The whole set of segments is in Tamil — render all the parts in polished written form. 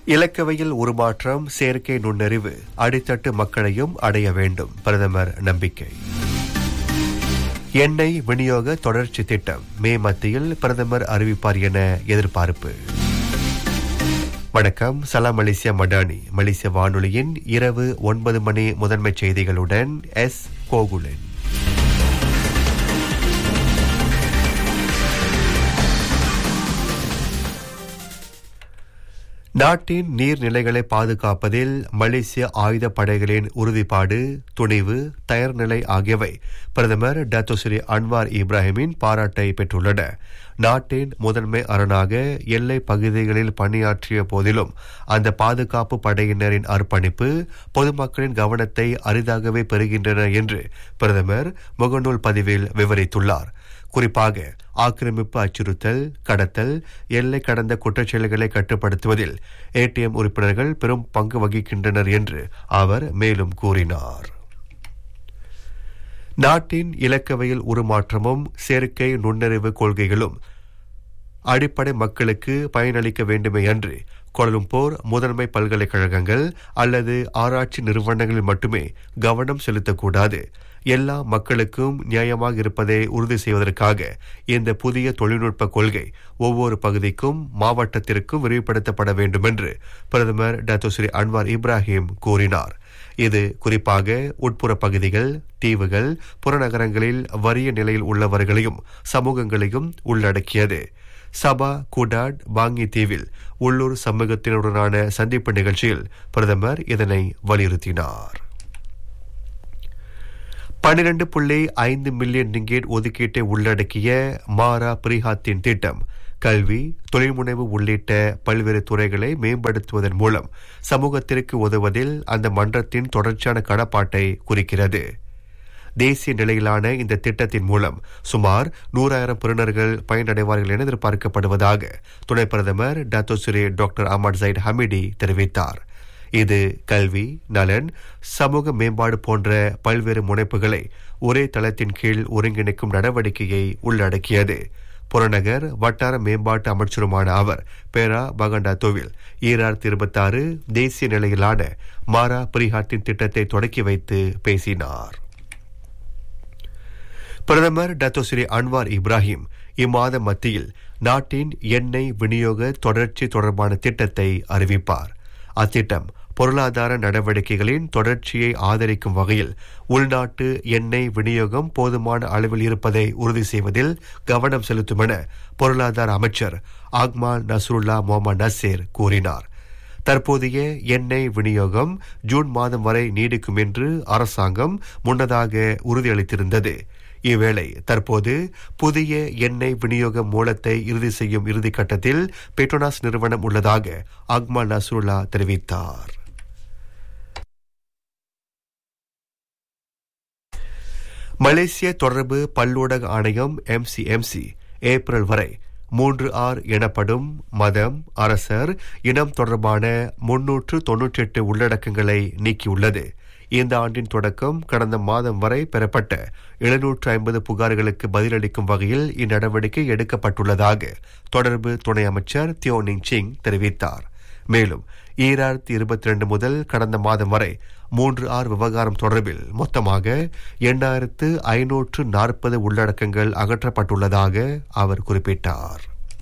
இலக்கவையில் உருமாற்றம், செயற்கை நுண்ணறிவு அடித்தட்டு மக்களையும் அடைய வேண்டும், பிரதமர் நம்பிக்கை. எண்ணெய் விநியோக தொடர்ச்சி திட்டம் மே மத்தியில் பிரதமர் அறிவிப்பார் என எதிர்பார்ப்பு. வணக்கம், சலாம் மலேசியா மடானி, மலேசிய வானொலியின் இரவு 9 மணி முதன்மை செய்திகளுடன் எஸ் கோகுலன். நாட்டின் நீர்நிலைகளை பாதுகாப்பதில் மலேசிய ஆயுதப் படைகளின் உறுதிப்பாடு, துணிவு, தயார்நிலை ஆகியவை பிரதமர் டத்தோ ஸ்ரீ அன்வார் இப்ராஹிமின் பாராட்டை பெற்றுள்ளன. நாட்டின் முதன்மை அரணாக எல்லை பகுதிகளில் பணியாற்றிய போதிலும் அந்த பாதுகாப்பு படையினரின் அர்ப்பணிப்பு பொதுமக்களின் கவனத்தை அரிதாகவே பெறுகின்றன என்று பிரதமர் முகநூல் பதிவில் விவரித்துள்ளார். குறிப்பாக ஆக்கிரமிப்பு, அச்சுறுத்தல், கடத்தல், எல்லை கடந்த குற்றச்செயல்களை கட்டுப்படுத்துவதில் ஏடிஎம் உறுப்பினர்கள் பெரும் பங்கு வகிக்கின்றனர் என்று அவர் மேலும் கூறினார். நாட்டின் இலக்கவையில் உருமாற்றமும் செயற்கை நுண்ணறிவு கொள்கைகளும் அடிப்படை மக்களுக்கு பயனளிக்க வேண்டுமே அன்று கோலலம்பூர் முதன்மை பல்கலைக்கழகங்கள் அல்லது ஆராய்ச்சி நிறுவனங்களில் மட்டுமே கவனம் செலுத்தக்கூடாது. எல்லா மக்களுக்கும் நியாயமாக இருப்பதை உறுதி செய்வதற்காக இந்த புதிய தொழில்நுட்ப கொள்கை ஒவ்வொரு பகுதிக்கும் மாவட்டத்திற்கும் விரிவுபடுத்தப்பட வேண்டும் என்று பிரதமர் டத்தோ ஸ்ரீ அன்வார் இப்ராஹிம் கூறினார். இது குறிப்பாக உட்புற பகுதிகள், தீவுகள், புறநகரங்களில் வறிய நிலையில் உள்ளவர்களையும் சமூகங்களையும் உள்ளடக்கியது. சபா, குடாட், பாங்கி தீவில் உள்ளூர் சமூகத்தினருடனான சந்திப்பு நிகழ்ச்சியில் பிரதமர் இதனை வலியுறுத்தினார். 12.5 மில்லியன் ரிங்கேட் ஒதுக்கீட்டை உள்ளடக்கிய மாரா பிரிஹாத்தின் திட்டம் கல்வி, தொழில்முனைவு உள்ளிட்ட பல்வேறு துறைகளை மேம்படுத்துவதன் மூலம் சமூகத்திற்கு உதவுவதில் அந்த மன்றத்தின் தொடர்ச்சியான கடப்பாட்டை குறிக்கிறது. தேசிய நிலையிலான இந்த திட்டத்தின் மூலம் சுமார் 100,000 பெறுநர்கள் பயனடைவார்கள் என எதிர்பார்க்கப்படுவதாக துணை பிரதமர் Dato Sri doctor Ahmad Zaid Hamidi தெரிவித்தார். இது கல்வி, நலன், சமூக மேம்பாடு போன்ற பல்வேறு முனைப்புகளை ஒரே தளத்தின் கீழ் ஒருங்கிணைக்கும் நடவடிக்கையை உள்ளடக்கியது. புறநகர் வட்டார மேம்பாட்டு அமைச்சருமான அவர் பேரா பகண்டாத்தோவில் 2026 தேசிய நிலையிலான மாரா பிரிஹாத்தின் திட்டத்தை தொடக்கி வைத்து பேசினார். பிரதமர் டத்தோ ஸ்ரீ அன்வார் இப்ராஹிம் இம்மாத மத்தியில் நாட்டின் எண்ணெய் விநியோக தொடர்ச்சி தொடர்பான திட்டத்தை அறிவிப்பார். அத்திட்டம் பொருளாதார நடவடிக்கைகளின் தொடர்ச்சியை ஆதரிக்கும் வகையில் உள்நாட்டு எண்ணெய் விநியோகம் போதுமான அளவில் இருப்பதை உறுதி செய்வதில் கவனம் செலுத்தும் என பொருளாதார அமைச்சர் அக்மால் நஸ்ருல்லா முகமது நசீர் கூறினார். தற்போதைய எண்ணெய் விநியோகம் ஜூன் மாதம் வரை நீடிக்கும் என்று அரசாங்கம் முன்னதாக உறுதியளித்திருந்தது. இவ்வேளை தற்போது புதிய எண்ணெய் விநியோக மூலத்தை இறுதி செய்யும் இறுதி கட்டத்தில் பெட்ரோனாஸ் நிறுவனம் உள்ளதாக அக்மால் நஸ்ருல்லா தெரிவித்தார். மலேசிய தொடர்பு பல்லூடக ஆணையம் MCMC ஏப்ரல் வரை 3R எனப்படும் மதம், அரசர், இனம் தொடர்பான 398 உள்ளடக்கங்களை நீக்கியுள்ளது. இந்த ஆண்டின் தொடக்கம் கடந்த மாதம் வரை பெறப்பட்ட 750 புகார்களுக்கு பதிலளிக்கும் வகையில் இந்நடவடிக்கை எடுக்கப்பட்டுள்ளதாக தொடர்பு துணை அமைச்சர் தியோ நிங் சிங் தெரிவித்தார். மேலும் 2022 முதல் கடந்த மாதம் வரை 3R விவகாரம் தொடர்பில் மொத்தமாக 8,540 உள்ளடக்கங்கள் அகற்றப்பட்டுள்ளதாக அவர் குறிப்பிட்டார்.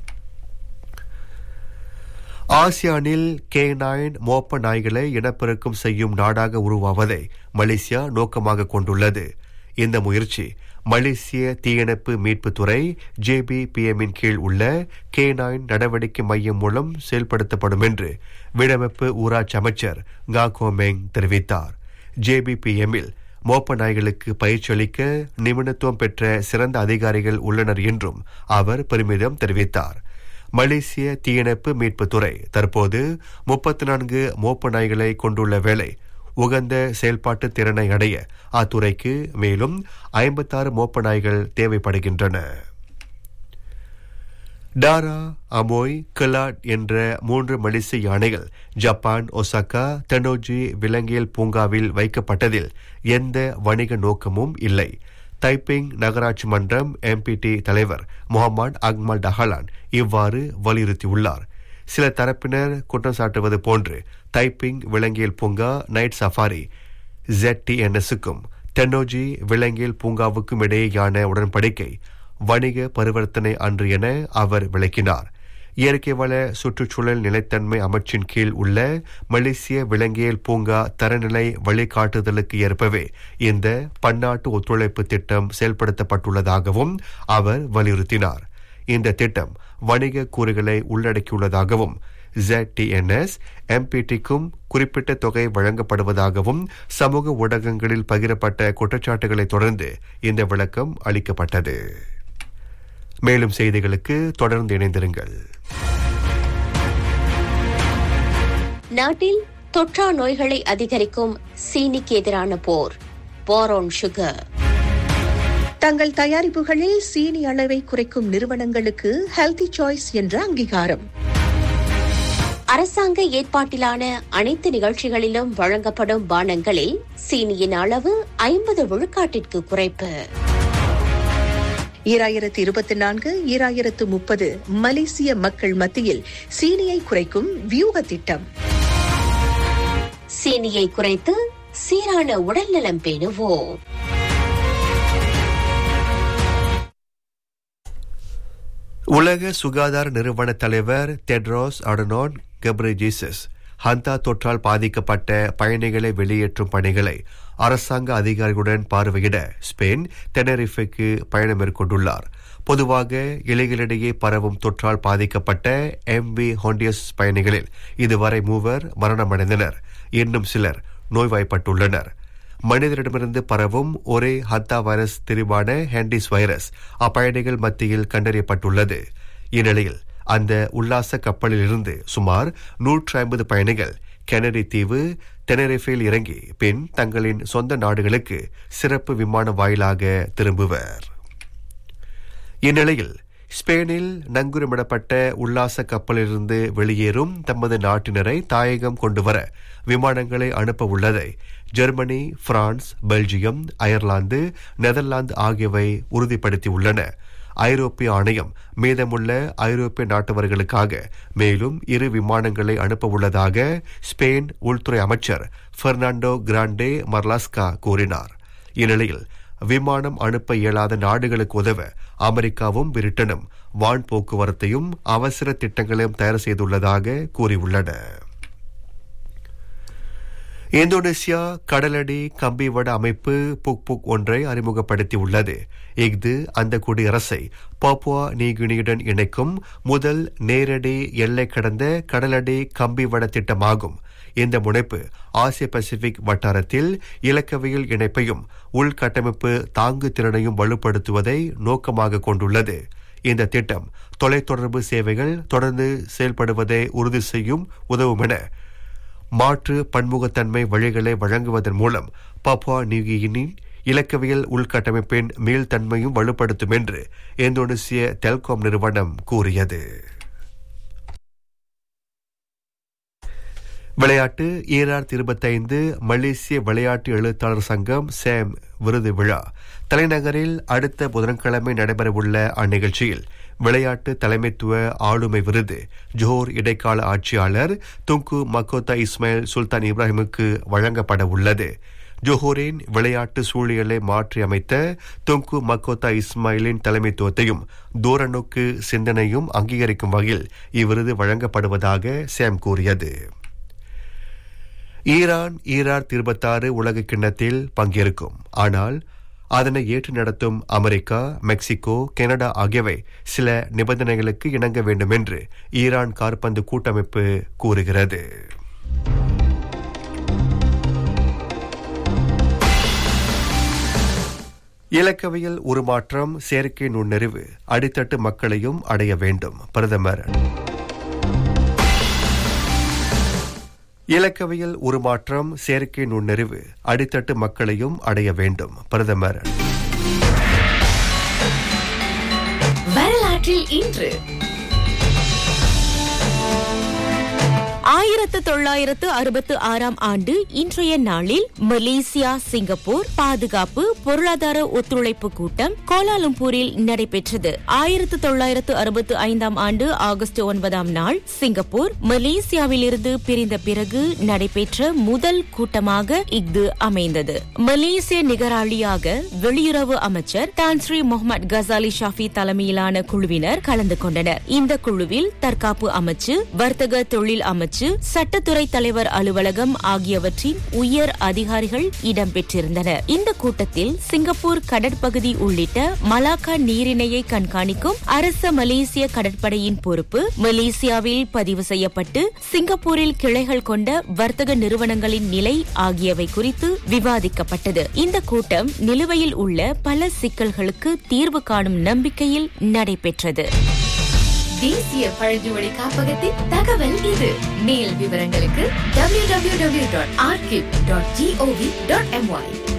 ஆசியானில் K9 மோப்ப நாய்களை இனப்பெருக்கம் செய்யும் நாடாக உருவாவதை மலேசியா நோக்கமாக கொண்டுள்ளது. இந்த முயற்சி மலேசிய தீயணைப்பு மீட்புத்துறை JBPM-இன் கீழ் உள்ள K9 நடவடிக்கை மையம் மூலம் செயல்படுத்தப்படும் என்று வீடமைப்பு ஊராட்சி அமைச்சர் ngா கோமெங் தெரிவித்தார். JBPM-இல் மோப்ப நாய்களுக்கு பயிற்சி அளிக்க நிபுணத்துவம் பெற்ற சிறந்த அதிகாரிகள் உள்ளனர் என்றும் அவர் பெருமிதம் தெரிவித்தார். மலேசிய தீயணைப்பு மீட்புத்துறை தற்போது 34 மோப்ப நாய்களை கொண்டுள்ள வேளை உகந்த செயல்பாட்டு திறனை அடைய அத்துறைக்கு மேலும் 56 மோப்ப நாய்கள் தேவைப்படுகின்றன. டாரா, அமோய், கலாட் என்ற 3 மலேசிய யானைகள் ஜப்பான் ஒசாகா தெனோஜி விலங்கியல் பூங்காவில் வைக்கப்பட்டதில் எந்த வணிக நோக்கமும் இல்லை. தைப்பிங் நகராட்சி மன்றம் MPT தலைவர் முகமது அக்மல் டஹலான் இவ்வாறு வலியுறுத்தியுள்ளார். சில தரப்பினர் குற்றம் சாட்டுவது போன்று தைப்பிங் விலங்கியல் பூங்கா நைட் சஃபாரி ZTNS-க்கும் டென்னோஜி விலங்கியல் பூங்காவுக்கும் இடையேயான உடன்படிக்கை வணிக பரிவர்த்தனை அன்று என அவர் விளக்கினார். இயற்கை வள சுற்றுச்சூழல் நிலைத்தன்மை அமைச்சின் கீழ் உள்ள மலேசிய விலங்கியல் பூங்கா தரநிலை வழிகாட்டுதலுக்கு ஏற்பவே இந்த பன்னாட்டு ஒத்துழைப்பு திட்டம் செயல்படுத்தப்பட்டுள்ளதாகவும் அவர் வலியுறுத்தினார். இந்த திட்டம் வணிக கூறுகளை உள்ளடக்கியுள்ளதாகவும் ZTNS MPTக்கும் குறிப்பிட்ட தொகை வழங்கப்படுவதாகவும் சமூக ஊடகங்களில் பகிரப்பட்ட குற்றச்சாட்டுகளை தொடர்ந்து இந்த விளக்கம் அளிக்கப்பட்டது. மேலும் செய்திகளுக்கு தொடர்ந்து இணைந்திருங்கள். நாட்டில் தொற்றா நோய்களை அதிகரிக்கும் சீனிக்கு எதிரான போர் ஆன் சுகர். தங்கள் தயாரிப்புகளில் சீனி அளவை குறைக்கும் நிறுவனங்களுக்கு ஹெல்தி சாய்ஸ் என்ற அங்கீகாரம். அரசாங்க ஏற்பாட்டிலான அனைத்து நிகழ்ச்சிகளிலும் வழங்கப்படும் பானங்களில் சீனியின் அளவு 50 விழுக்காட்டிற்கு குறைப்பு. 2024-2030 மலேசிய மக்கள் மத்தியில் சீனியை குறைக்கும் வியூக திட்டம். சீனியை குறைத்து சீரான உடல்நலம் பேணுவோம். உலக சுகாதார நிறுவன தலைவர் டெட்ரோஸ் அடனோன் கெப்ரெஜீசஸ் ஹந்தா தொற்றால் பாதிக்கப்பட்ட பயணிகளை வெளியேற்றும் பணிகளை அரசாங்க அதிகாரிகளுடன் பார்வையிட ஸ்பெயின் டெனரிஃபுக்கு பயணம் மேற்கொண்டுள்ளார். பொதுவாக இலைகளிடையே பரவும் தொற்றால் பாதிக்கப்பட்ட MV ஹோண்டியஸ் பயணிகளில் இதுவரை 3 மரணமடைந்தனர். இன்னும் சிலர் நோய்வாய்ப்பட்டுள்ளனர். மனிதரிடமிருந்து பரவும் ஒரே ஹந்தா வைரஸ் திரிவான ஹேண்டிஸ் வைரஸ் அப்பயணிகள் மத்தியில் கண்டறியப்பட்டுள்ளது. இந்நிலையில் அந்த உல்லாச கப்பலில் இருந்து சுமார் 150 பயணிகள் கெனரி தீவு டெனரிஃபில் இறங்கி பின் தங்களின் சொந்த நாடுகளுக்கு சிறப்பு விமான வாயிலாக திரும்புவர். இந்நிலையில் ஸ்பெயினில் நங்கூரமிடப்பட்ட உல்லாச கப்பலிலிருந்து வெளியேறும் தமது நாட்டினரை தாயகம் கொண்டுவர விமானங்களை அனுப்ப உள்ளதை Germany, France, Belgium, Ireland, Netherlands ஆகியவை உறுதிப்படுத்தியுள்ளன. ஐரோப்பிய ஆணையம் மீதமுள்ள ஐரோப்பிய நாட்டவர்களுக்காக மேலும் 2 விமானங்களை அனுப்ப உள்ளதாக ஸ்பெயின் உள்துறை அமைச்சர் பெர்னாண்டோ கிராண்டே மர்லாஸ்கா கூறினார். இந்நிலையில் விமானம் அனுப்ப இயலாத நாடுகளுக்கு உதவ அமெரிக்காவும் பிரிட்டனும் வான் போக்குவரத்தையும் அவசர திட்டங்களையும் தயார் செய்துள்ளதாக கூறியுள்ளன. இந்தோனேசியா கடலடி கம்பிவட அமைப்பு புக் ஒன்றை அறிமுகப்படுத்தியுள்ளது. இஃது அந்த குடியரசை பாப்புவா நியூகினியுடன் இணைக்கும் முதல் நேரடி எல்லை கடந்த கடலடி கம்பிவட திட்டமாகும். இந்த முனைப்பு ஆசிய பசிபிக் வட்டாரத்தில் இலக்கவியல் இணைப்பையும் உள்கட்டமைப்பு தாங்கு திறனையும் வலுப்படுத்துவதை நோக்கமாக கொண்டுள்ளது. இந்த திட்டம் தொலைத்தொடர்பு சேவைகள் தொடர்ந்து செயல்படுவதை உறுதி செய்யும் உதவும் என மாற்று பன்முகத்தன்மை வழிகளை வழங்குவதன் மூலம் பாப்புவா நியூகினியின் இலக்கவியல் உள்கட்டமைப்பின் மீள்தன்மையும் வலுப்படுத்தும் என்று இந்தோனேசிய டெல்காம் நிறுவனம் கூறியது. விளையாட்டு 2025 மலேசிய விளையாட்டு எழுத்தாளர் சங்கம் சேம் விருது விழா தலைநகரில் அடுத்த புதன்கிழமை நடைபெறவுள்ள அந்நிகழ்ச்சியில் விளையாட்டு தலைமைத்துவ ஆளுமை விருது ஜோஹர் இடைக்கால ஆட்சியாளர் துங்கு மக்கோத்தா இஸ்மாயில் சுல்தான் இப்ராஹிமுக்கு வழங்கப்பட உள்ளது. ஜோஹரின் விளையாட்டு சூழியலை மாற்றி அமைத்த துங்கு மக்கோத்தா இஸ்மாயிலின் தலைமைத்துவத்தையும் தூரநோக்கு சிந்தனையும் அங்கீகரிக்கும் வகையில் இவ்விருது வழங்கப்படுவதாக சேம் கூறியது. ஈரான் 2026 உலக கிண்ணத்தில் பங்கேற்கும். ஆனால் அதனை ஏற்று நடத்தும் அமெரிக்கா, மெக்சிகோ, கனடா ஆகியவை சில நிபந்தனைகளுக்கு இணங்க வேண்டும் என்று ஈரான் காற்பந்து கூட்டமைப்பு கூறுகிறது. இலக்கவியல் உருமாற்றம் செயற்கை நுண்ணறிவு அடித்தட்டு மக்களையும் அடைய வேண்டும். பிரதமர் இலக்கவியல் உருமாற்றம் செயற்கை நுண்ணறிவு அடித்தட்டு மக்களையும் அடைய வேண்டும். பிரதமர். வரலாற்றில் இன்று 1966 ஆண்டு இன்றைய நாளில் மலேசியா சிங்கப்பூர் பாதுகாப்பு பொருளாதார ஒத்துழைப்பு கூட்டம் கோலாலம்பூரில் நடைபெற்றது. 1965 ஆண்டு ஆகஸ்ட் 9 நாள் சிங்கப்பூர் மலேசியாவில் இருந்து பிரிந்த பிறகு நடைபெற்ற முதல் கூட்டமாக இஃது அமைந்தது. மலேசிய நிகராளியாக வெளியுறவு அமைச்சர் தான் ஸ்ரீ முகமது கசாலி ஷாஃபி தலைமையிலான குழுவினர் கலந்து கொண்டனர். இந்த குழுவில் தற்காப்பு அமைச்சு, வர்த்தக தொழில் அமைச்சு, சட்டத்துறை தலைவர் அலுவலகம் ஆகியவற்றின் உயர் அதிகாரிகள் இடம்பெற்றிருந்தனர். இந்த கூட்டத்தில் சிங்கப்பூர் கடற்பகுதி உள்ளிட்ட மலாக்கா நீரிணையை கண்காணிக்கும் அரச மலேசிய கடற்படையின் பொறுப்பு மலேசியாவில் பதிவு செய்யப்பட்டு சிங்கப்பூரில் கிளைகள் கொண்ட வர்த்தக நிறுவனங்களின் நிலை ஆகியவை குறித்து விவாதிக்கப்பட்டது. இந்த கூட்டம் நிலுவையில் உள்ள பல சிக்கல்களுக்கு தீர்வு காணும் நம்பிக்கையில் நடைபெற்றது. தேசிய பழங்குடி காப்பகத்தின் தகவல் இது. மேல் விவரங்களுக்கு www.archive.gov.my